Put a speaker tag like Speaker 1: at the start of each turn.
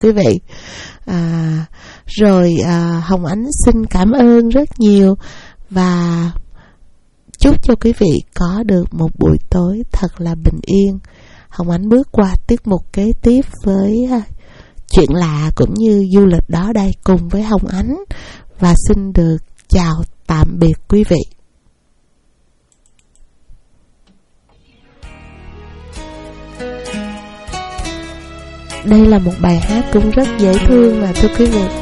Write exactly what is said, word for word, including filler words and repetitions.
Speaker 1: quý vị. À, rồi à, Hồng Ánh xin cảm ơn rất nhiều và chúc cho quý vị có được một buổi tối thật là bình yên. Hồng Ánh bước qua tiết mục kế tiếp với à, chuyện lạ cũng như du lịch đó đây cùng với Hồng Ánh, và xin được chào tạm biệt quý vị. Đây là một bài hát cũng rất dễ thương mà thưa quý vị.